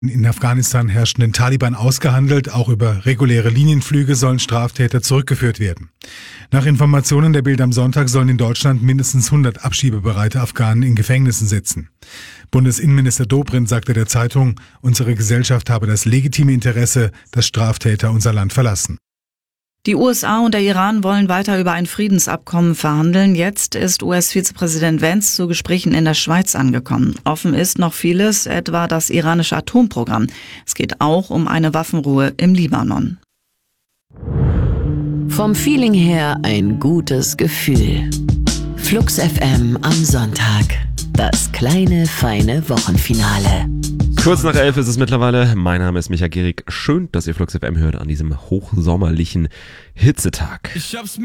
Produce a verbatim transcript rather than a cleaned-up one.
In Afghanistan herrschenden Taliban ausgehandelt. Auch über reguläre Linienflüge sollen Straftäter zurückgeführt werden. Nach Informationen der Bild am Sonntag sollen in Deutschland mindestens hundert abschiebebereite Afghanen in Gefängnissen sitzen. Bundesinnenminister Dobrindt sagte der Zeitung, unsere Gesellschaft habe das legitime Interesse, dass Straftäter unser Land verlassen. Die U S A und der Iran wollen weiter über ein Friedensabkommen verhandeln. Jetzt ist U S-Vizepräsident Vance zu Gesprächen in der Schweiz angekommen. Offen ist noch vieles, etwa das iranische Atomprogramm. Es geht auch um eine Waffenruhe im Libanon. Vom Feeling her ein gutes Gefühl. Flux F M am Sonntag. Das kleine, feine Wochenfinale. Kurz nach elf ist es mittlerweile. Mein Name ist Micha Gierig. Schön, dass ihr Flux F M hört an diesem hochsommerlichen Hitzetag.